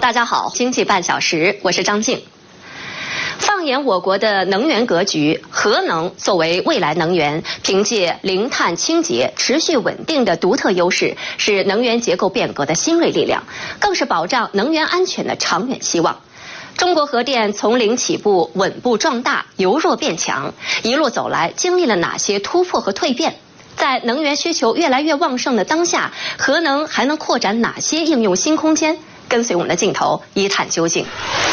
大家好，经济半小时，我是张静。放眼我国的能源格局，核能作为未来能源，凭借零碳、清洁、持续稳定的独特优势，是能源结构变革的新锐力量，更是保障能源安全的长远希望。中国核电从零起步，稳步壮大，由弱变强，一路走来，经历了哪些突破和蜕变？在能源需求越来越旺盛的当下，核能还能扩展哪些应用新空间？跟随我们的镜头一探究竟。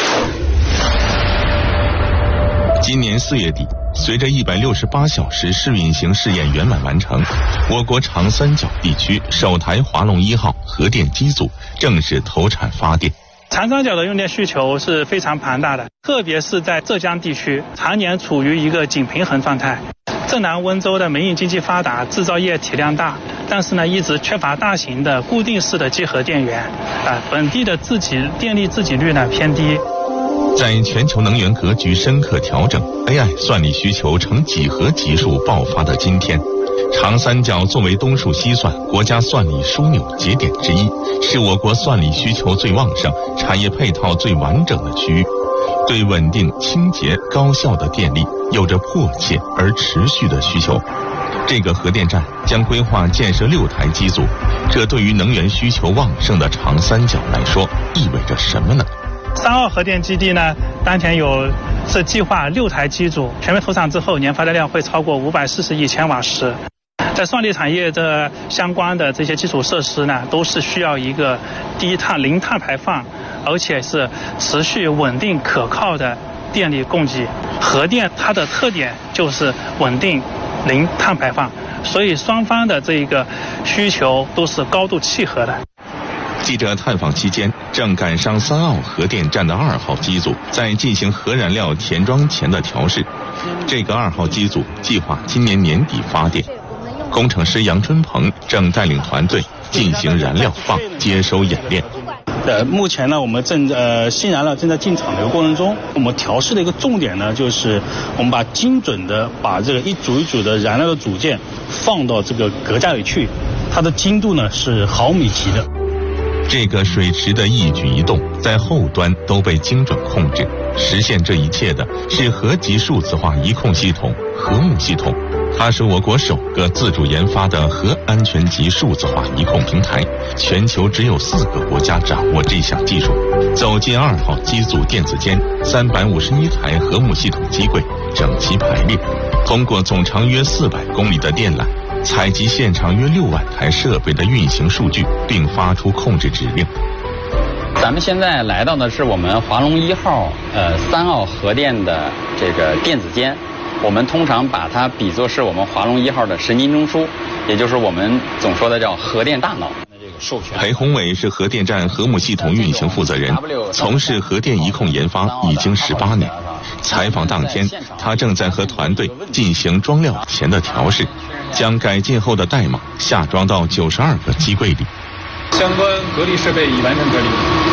今年4月底，随着168小时试运行试验圆满完成，我国长三角地区首台华龙1号核电机组正式投产发电。 长三角的用电需求是非常庞大的，特别是在浙江地区，常年处于一个紧平衡状态。浙南温州的民营经济发达，制造业体量大，但是呢，一直缺乏大型的固定式的集合电源，本地的电力自给率呢偏低。 在全球能源格局深刻调整 ，AI 算力需求呈几何级数爆发的今天，长三角作为东数西算国家算力枢纽节点之一，是我国算力需求最旺盛、产业配套最完整的区域，对稳定、清洁、高效的电力有着迫切而持续的需求。这个核电站将规划建设6台机组，这对于能源需求旺盛的长三角来说意味着什么呢 ？3号核电基地呢，当前是计划6台机组全面投产之后，年发电量会超过540亿千瓦时。在算力产业的相关的这些基础设施呢，都是需要一个低碳、零碳排放，而且是持续稳定可靠的电力供给。核电它的特点就是稳定、零碳排放，所以双方的这个需求都是高度契合的。 记者探访期间，正赶上3号核电站的2号机组在进行核燃料填装前的调试。这个2号机组计划今年年底发电。工程师杨春鹏正带领团队进行燃料放接收演练。 目前呢，我们新燃料正在进场的一个过程中，我们调试的一个重点呢，就是我们精准的把这个一组一组的燃料的组件放到这个隔架里去，它的精度呢是毫米级的。 这个水池的一举一动在后端都被精准控制，实现这一切的是核级数字化一控系统核木系统，它是我国首个自主研发的核安全级数字化一控平台，全球只有4个国家掌握这项技术。走进2号机组电子间，351台核木系统机柜整齐排列，通过总长约400公里的电缆，采集现场约6万台设备的运行数据，并发出控制指令。 咱们现在来到的是我们华龙1号3号核电的这个电子间，我们通常把它比作是我们华龙1号的神经中枢，也就是我们总说的叫核电大脑。 裴宏伟是核电站核木系统运行负责人，从事核电一控研发已经18年。采访当天，他正在和团队进行装料前的调试，将改进后的代码下装到92个机柜里。 相关隔离设备已完成隔离，